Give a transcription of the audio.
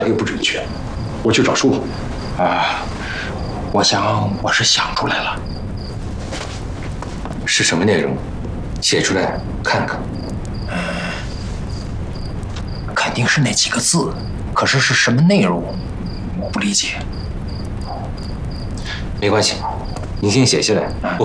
又不准确，我去找书。 我想我是想出来了， 是什么内容？写出来看看。 肯定是那几个字，可是是什么内容，我不理解。 没关系，你先写下来。